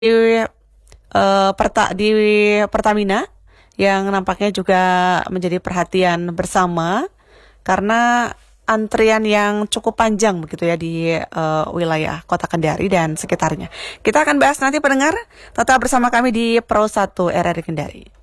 di Pertamina yang nampaknya juga menjadi perhatian bersama karena antrian yang cukup panjang begitu ya di wilayah Kota Kendari dan sekitarnya. Kita akan bahas nanti pendengar, tetap bersama kami di Pro 1 RRI Kendari.